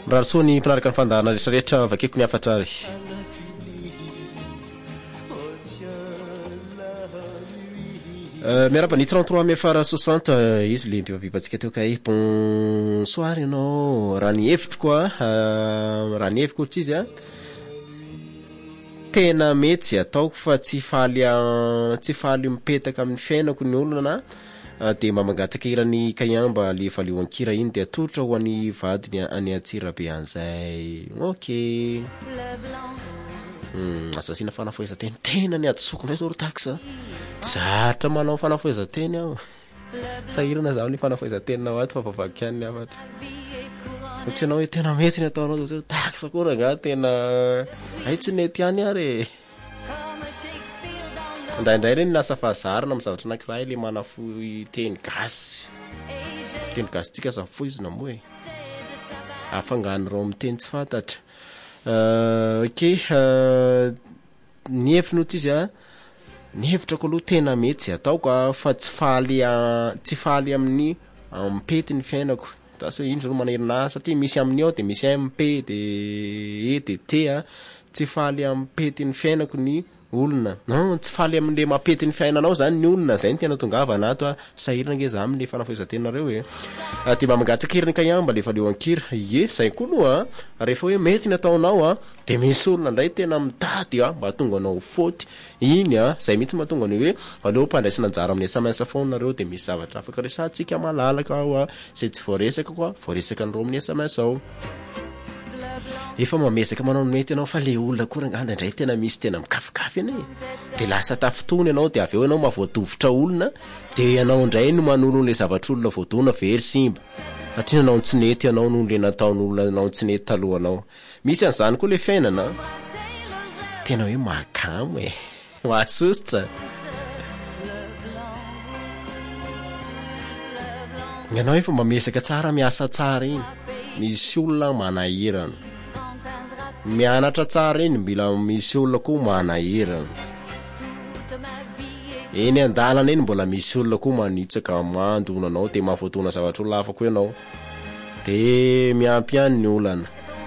rahasoa ny mpanaraka ny fandahana rehetrarehetra vakeko ny afatra ary miaraba ny 33 mefara 60 izy le mpipapipatsika teo kay bonsoir ianao raha ny hevitro koa raha ny heviko ohatry izy a tena mety ataoko fa tsy faly mipetaka amin'ny fiainako ny olona de mba mangataka irany kayamba le valioankira iny de atolotra ho an'ny vadiny any Antsirabe an'izay okay asasina fanafoezanteny tena ny adosoko ndray zao ro taxa zatra manao fanafoezanteny aho sahirana zaho ny fanafoezantenina ato fa vavaky any afatra ohatsy ianao hoe tena metsy ny ataonao zao taxa koa nga tena ay tsy nety any ary indraindray reny lasa fahazarana amin'ny zavatra anankiray le manafoy teny gasy tsika zafoizina moa afanganyreo amin'ny teny tsy fantatra okay ny hefinotsy izy ny hevitrako aloha tena mety ataoko fa tsy faly amin'ny mipety ny fiainako tasy ino zao manahirina satria misy amin'ny ao de misy MP de E de T tsy faly amin'ny mipety ny fiainako ny olona non tsy faly amin'le mapety ny fiainanao zany ny olona zay ny tena tongavana ato sahirana nge za amin'ny fanafoezantenareo de mba mangatraka iriny kayamba le valioankira zay koa aloha rehefa hoe mety ny ataonao de misy olona ndray tena mitady mba tonga anao faute iny zay mihitsy mahatonga ny hoe aleo mpandraisana anjara amin'ny SMS phone nareo de misy zavatra afaka resantsika malalaka ao zay tsy voaresaka koa voaresaka an'ireo amin'ny SMS ao efa mamezaka manao mety ianao fa le olona koa ranganda indray tena misy tena mikafikafy ane de lasa tafitony ianao de avy eo ianao mahavoadovitra olona de ianao indray no manolon'le zavatr'olona voadona very simba satria ianao tsy nety ianao noho le nataon'olona ianao tsy nety talohanao misy an'izany koa le fiainana tena hoe makamo mahasositra ianao efa mamezaka tsara miasa tsara iny misy olona manahirana mianatra tsara iny mila misy olona koa manahirana eny andalana eny mbola misy olona koa manitsaka mandona anao de mahavoadona zavatra olona hafa koa ianao de miampy ihany ny olana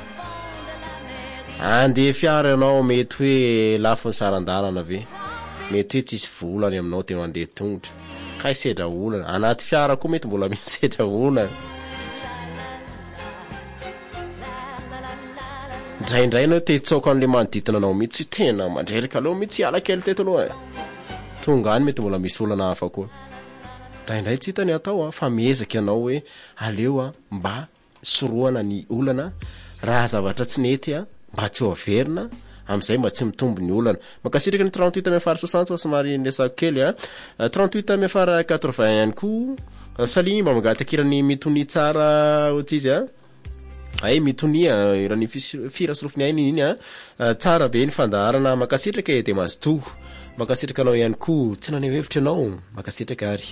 andeha fiara ianao mety hoe lafo ny sarandalana ve mety hoe tsisy volany aminao de mandeha tongotra kay sedra olana anaty fiara koa mety mbola misy sedra olana indraindray anao te hitsoka an'le manodidina anao mihitsy tena mandreraka aloha mihitsy hiala kely teto aloha tonga any mety mbola misy olana hafa koa indraindray tsy hitany atao fa miezaka ianao hoe aleo mba soroana ny olana raha zavatra tsy nety mba tsy ho averina am'izay mba tsy mitombo ny olana makasitraka ny 38 mefara 60 somary lesako kely 38 mefara 80 ihany koa sali mba mangatakirany mitony tsara ohatsy izy ay mitonia irany firasirofiny ainy iny tsara be ny fandaharana makasitraka de mazoto makasitraka anao ihany koa tsy naneho hevitra ianao makasitraka ary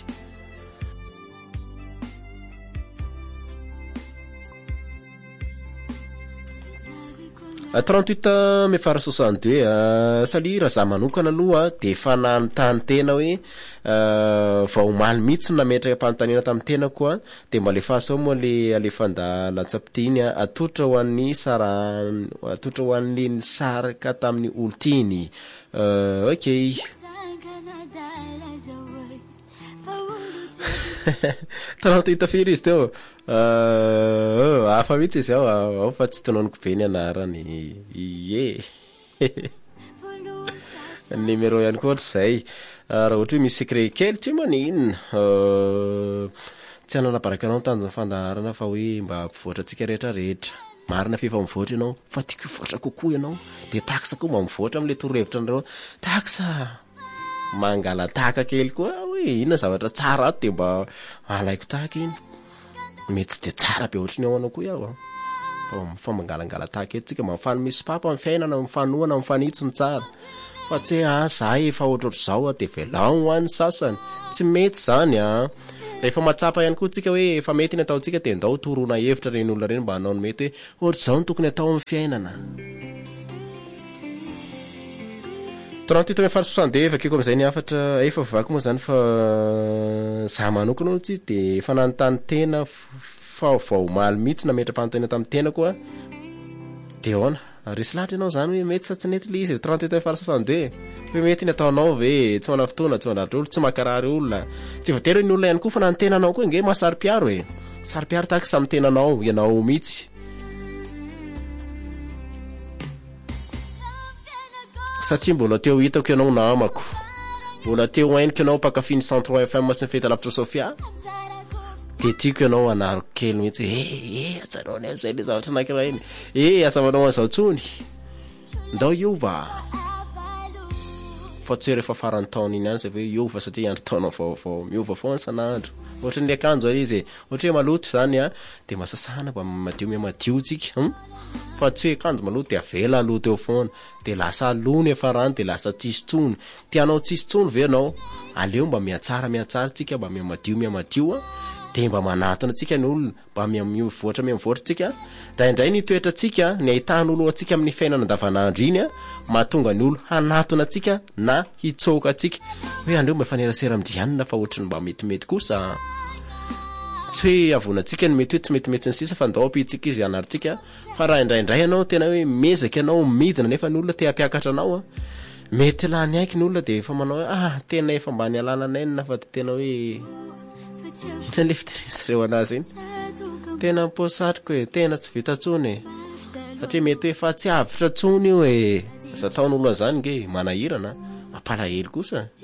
38 mefara 62 sali raha za manokana aloha de efa nanontany tena hoe vao omaly mihitsy nametraka mpanontaniana tamin'ny tena koa de mba alefaso moa le alefanda latsapitiny atotra ho an'ny atotra ho an'le ny saraka tamin'ny olotiny okay tanao hitafiry izy teo afa mihitsy izy ao fa tsy tononoko be ny anarany numéro ihany koa zay raha ohatra hoe misy secret kely tsy maninona tsy ananabaraka anao tanjona fandaharana fa hoe mba mpivoatra antsika rehetrarehetra marina fefa mivoatra ianao fa tiako mivoatra kokoa ianao de taxa koa mba mivoatra amin'le torohevitra anareo taxa mangala taka kely koa hoe inona zavatra tsara ato de mba alaiko tahaka iny mety tsy de tsara be ohatrany ao anao koa iaho fa mangalangala tahaka etsika mafany misy papa amin'ny fiainana mifanoana mifanitsy ny tsara fa tsy za efa ohatrotro zao de velao ho an'ny sasany tsy mety zany rehefa matsapa ihany koa tsika hoe efa mety ny ataontsika de ndao torona hevitra reny olona reny mba hanao ny mety hoe ohatra zao ny tokony atao amin'ny fiainana 38 mefara 62 vakeko am'izay ny afatra efa vako moa zany fa za manokana ohatsy de efa nanontany tena faovao maly mihitsy nametra-panontena tamin'ny tena koa de ona resy lahatra ianao zany hoe mety satsinety le izy 38 fara 62 hoe mety ny ataonao ve tsy mana fotoana tsy manaritra olo tsy makarary olona tsy voatery ny olona ihany koa fa na ny tenanao koa nge mahasary-piaro e sary-piaro tahaka samy tenanao ianao mihitsy satria mbola teo hitako ianao namako mbola teo ainiko ianao pakafiny 103 FM sy ny fety lavitra Sofia de tiako ianao anariko kely mihitsy atsarao ny zay le zavatra anankiray iny asa manao an'izao tsony ndao iova fa tsy rehefa farany taona iny ihany zay hoe iova satria andro taona vaovao miova foana sanandro ohatran'ny le akanjo izy ohatra hoe maloto zany de masasana mba madio miamadio tsika fa tsy hoe akanjo maloto de avela aloto eo foana de lasa alony efa rano de lasa tsisy tsony tianao tsisy tsony ve anao aleo mba miatsara tsika mba miamadio de mba manatona tsika ny olona mba mivoatra mivoatra tsika da indray ny toetra tsika ny ahitan'olo atsika amin'ny fiainana andavanandro iny mahatonga ny olo hanatona tsika na hitsoka tsika hoe aleo mba fanerasera amdianina fa ohatrany mba metimety kosa tsy hoe avonantsika ny mety hoe tsy metimety ny sisa fa ndao apitsika izy anaritsika fa raha indraindray anao tena hoe mezaka anao midina nefa ny olona te hampiakatra anao mety lany aiky ny olona de efa manao hoe tena efa mba ny alananainina fa tena hoe ina le fiteresareo anazy iny tena mposatriko hoe tena tsy vita tsony satria mety hoe fa tsy avitra tsony io e asa taon'olo an'izany nge manahirana mampalahelo kosa